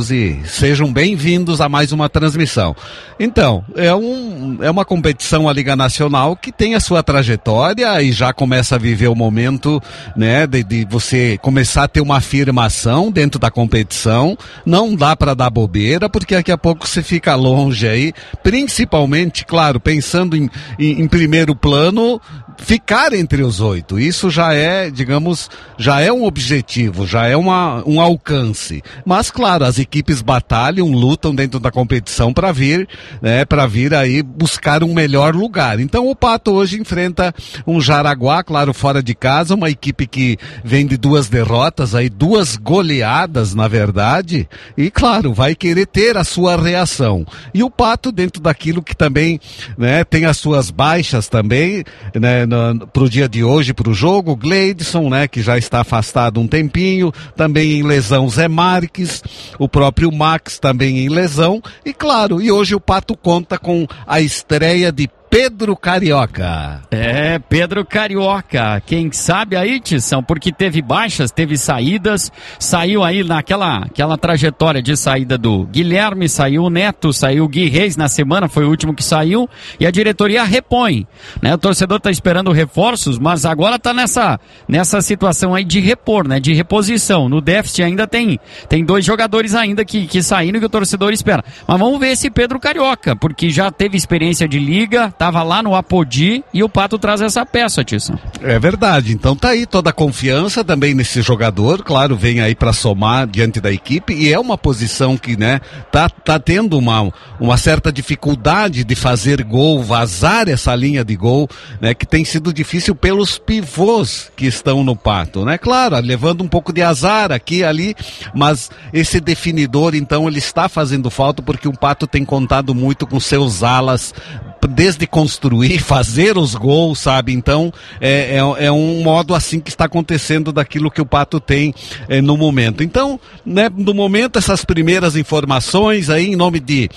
amigos, e sejam bem-vindos a mais uma transmissão. Então, é uma competição, a Liga Nacional, que tem a sua trajetória e já começa a viver o momento, né, de você começar a ter uma afirmação dentro da competição. Não dá para dar bobeira, porque daqui a pouco você fica longe aí, principalmente, claro, pensando em primeiro plano, ficar entre os 8. Isso já é, digamos, já é um objetivo, já é um alcance. Mas, claro, as equipes batalham, lutam dentro da competição para vir, né, para vir aí buscar um melhor lugar. Então o Pato hoje enfrenta um Jaraguá, claro, fora de casa, uma equipe que vem de 2 derrotas, aí 2 goleadas, na verdade, e, claro, vai querer ter a sua reação. E o Pato, dentro daquilo que também, né, tem as suas baixas também, né, pro dia de hoje, pro jogo, Gleidson, né, que já está afastado um tempinho, também em lesão Zé Marques, o próprio Max também em lesão, e claro, e hoje o Pato conta com a estreia de Pedro Carioca. Pedro Carioca, quem sabe aí, Tição, porque teve baixas, teve saídas, saiu aí naquela trajetória de saída do Guilherme, saiu o Neto, saiu o Gui Reis na semana, foi o último que saiu, e a diretoria repõe, né? O torcedor tá esperando reforços, mas agora tá nessa situação aí de repor, né? De reposição. No déficit ainda tem 2 jogadores ainda que saíram, que o torcedor espera. Mas vamos ver esse Pedro Carioca, porque já teve experiência de liga, estava lá no Apodi, e o Pato traz essa peça, Tisson. É verdade, então tá aí toda a confiança também nesse jogador, claro, vem aí para somar diante da equipe, e é uma posição que, né, tá tendo uma certa dificuldade de fazer gol, vazar essa linha de gol, né, que tem sido difícil pelos pivôs que estão no Pato, né, claro, levando um pouco de azar aqui e ali, mas esse definidor, então, ele está fazendo falta, porque o Pato tem contado muito com seus alas, desde construir, fazer os gols, sabe? Então, é um modo assim que está acontecendo daquilo que o Pato tem no momento. Então, né, no momento, essas primeiras informações aí, em nome de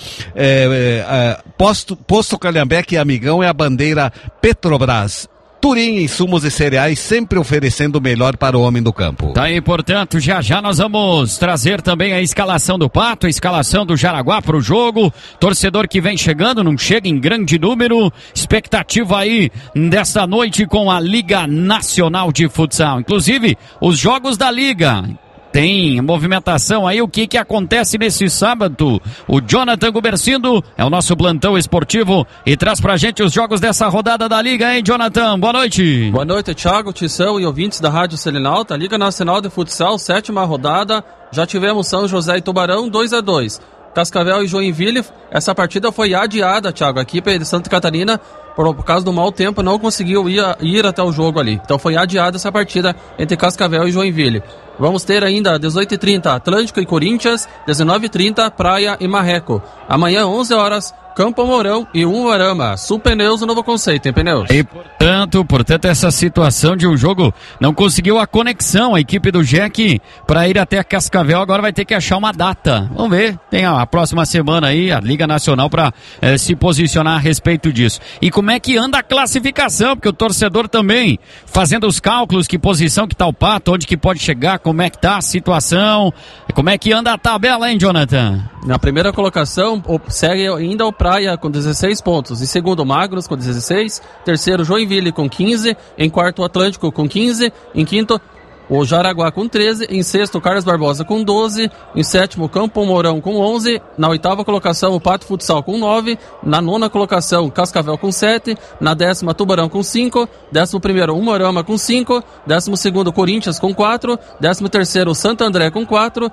Posto Calhambeque e Amigão, é a bandeira Petrobras. Turim, insumos e cereais, sempre oferecendo o melhor para o homem do campo. Tá aí, portanto, já nós vamos trazer também a escalação do Pato, a escalação do Jaraguá para o jogo. Torcedor que vem chegando, não chega em grande número. Expectativa aí desta noite com a Liga Nacional de Futsal. Inclusive, os jogos da Liga. Tem movimentação aí, o que acontece nesse sábado? O Jonathan Gubercindo é o nosso plantão esportivo e traz pra gente os jogos dessa rodada da Liga, hein, Jonathan? Boa noite. Boa noite, Thiago, Tição e ouvintes da Rádio Selinalta. Liga Nacional de Futsal, 7ª rodada. Já tivemos São José e Tubarão, 2-2. Cascavel e Joinville, essa partida foi adiada, Thiago. A equipe de Santa Catarina, por causa do mau tempo, não conseguiu ir até o jogo ali. Então foi adiada essa partida entre Cascavel e Joinville. Vamos ter ainda 18h30 Atlântico e Corinthians, 19h30 Praia e Marreco. Amanhã, 11 horas, Campo Mourão e Umuarama. Sul Pneus, o novo conceito, hein, Pneus? E portanto, essa situação de um jogo não conseguiu a conexão, a equipe do Jack, para ir até a Cascavel, agora vai ter que achar uma data. Vamos ver, tem a próxima semana aí, a Liga Nacional, para se posicionar a respeito disso. E como é que anda a classificação? Porque o torcedor também, fazendo os cálculos, que posição que tá o Pato, onde que pode chegar, como é que tá a situação, como é que anda a tabela, hein, Jonathan? Na primeira colocação, segue ainda o Praia com 16 pontos. Em segundo, Magros com 16. Terceiro, Joinville com 15. Em quarto, o Atlântico com 15. Em quinto, o Jaraguá com 13. Em sexto, Carlos Barbosa com 12. Em sétimo, Campo Mourão com 11. Na oitava colocação, o Pato Futsal com 9. Na nona colocação, Cascavel com 7. Na 10ª, Tubarão com 5. 11º, Umuarama com 5. 12º, Corinthians com 4. 13º, Santo André com 4.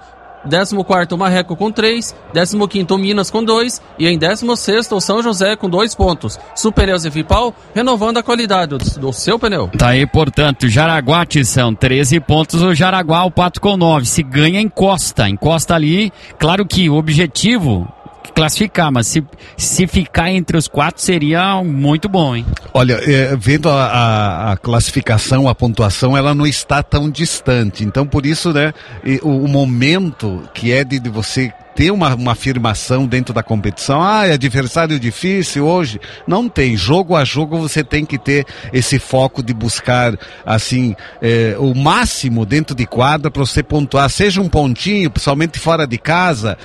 14º, Marreco com 3, 15º, Minas com 2 e em 16º, o São José com 2 pontos. Superpneus e Vipal renovando a qualidade do seu pneu. Tá aí, portanto, Jaraguá, são 13 pontos, o Jaraguá, o Pato com 9. Se ganha, encosta ali. Claro que o objetivo classificar, mas se ficar entre os 4 seria muito bom, hein? Olha, vendo a classificação, a pontuação, ela não está tão distante, então por isso, né, o momento que é de você ter uma afirmação dentro da competição, é adversário difícil hoje, não tem, jogo a jogo você tem que ter esse foco de buscar, assim, o máximo dentro de quadra para você pontuar, seja um pontinho, principalmente fora de casa,